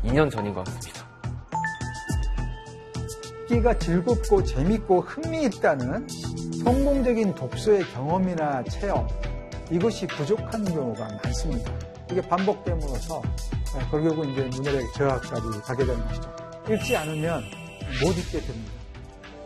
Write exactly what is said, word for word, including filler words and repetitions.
이 년 전인 것 같습니다. 읽기가 즐겁고 재밌고 흥미있다는 성공적인 독서의 경험이나 체험, 이것이 부족한 경우가 많습니다. 이게 반복됨으로써 결국은 이제 문해력 저하까지 가게 되는 것이죠. 읽지 않으면 못 읽게 됩니다.